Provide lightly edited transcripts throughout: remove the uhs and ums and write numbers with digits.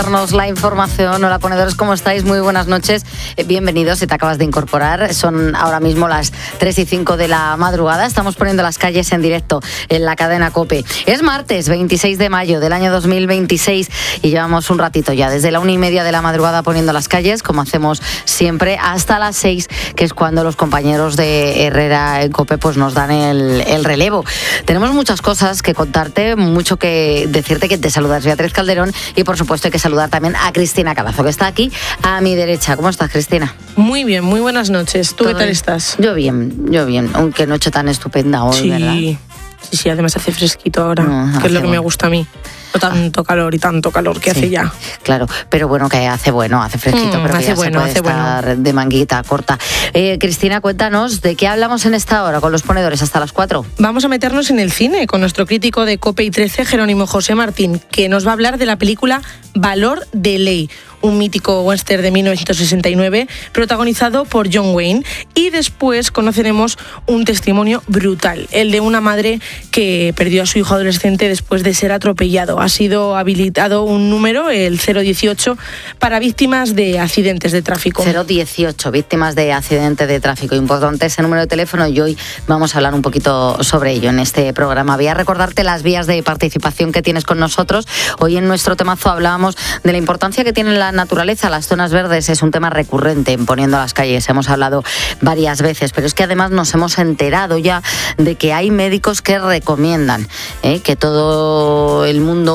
La información. Hola, ponedores, ¿cómo estáis? Muy buenas noches. Bienvenidos si te acabas de incorporar. Son ahora mismo las 3:05 de la madrugada. Estamos poniendo las calles en directo en la cadena COPE. Es martes 26 de mayo del año 2026 y llevamos un ratito ya desde la 1:30 de la madrugada poniendo las calles, como hacemos siempre, hasta las 6, que es cuando los compañeros de Herrera en COPE pues nos dan el relevo. Tenemos muchas cosas que contarte, mucho que decirte, que te saludas Beatriz Calderón y por supuesto hay que saludar también a Cristina Carazo, que está aquí a mi derecha. ¿Cómo estás, Cristina? Muy bien, muy buenas noches. ¿Tú qué tal estás? Yo bien, aunque noche tan estupenda hoy, sí, ¿verdad? Sí, además hace fresquito ahora, que es lo que me gusta a mí. No tanto calor y tanto calor que hace ya. Claro, pero bueno, que hace fresquito, pero que ya se puede estar de manguita corta. Cristina, cuéntanos, ¿de qué hablamos en esta hora con los ponedores hasta las 4? Vamos a meternos en el cine con nuestro crítico de COPE y 13, Jerónimo José Martín, que nos va a hablar de la película Valor de Ley, un mítico western de 1969 protagonizado por John Wayne. Y después conoceremos un testimonio brutal, el de una madre que perdió a su hijo adolescente después de ser atropellado. Ha sido habilitado un número, el 018, para víctimas de accidentes de tráfico. 018, víctimas de accidentes de tráfico. Importante ese número de teléfono y hoy vamos a hablar un poquito sobre ello en este programa. Voy a recordarte las vías de participación que tienes con nosotros. Hoy en nuestro temazo hablábamos de la importancia que tiene la naturaleza. Las zonas verdes es un tema recurrente en Poniendo las Calles. Hemos hablado varias veces, pero es que además nos hemos enterado ya de que hay médicos que recomiendan que todo el mundo,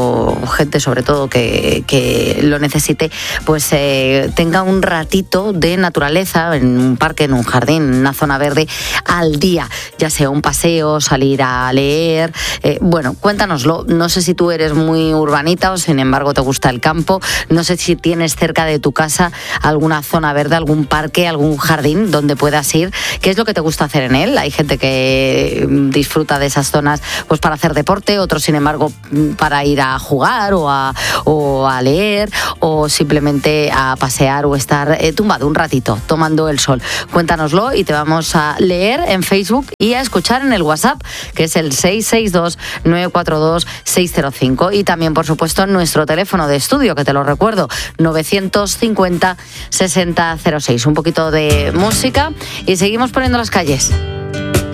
o gente sobre todo que lo necesite, pues tenga un ratito de naturaleza en un parque, en un jardín, en una zona verde al día, ya sea un paseo, salir a leer. Bueno, cuéntanoslo. No sé si tú eres muy urbanita o sin embargo te gusta el campo. No sé si tienes cerca de tu casa alguna zona verde, algún parque, algún jardín donde puedas ir. ¿Qué es lo que te gusta hacer en él? Hay gente que disfruta de esas zonas pues para hacer deporte, otros sin embargo para ir a jugar o a leer o simplemente a pasear o estar tumbado un ratito tomando el sol. Cuéntanoslo y te vamos a leer en Facebook y a escuchar en el WhatsApp, que es el 662-942-605, y también por supuesto nuestro teléfono de estudio, que te lo recuerdo, 950-6006. Un poquito de música y seguimos poniendo las calles.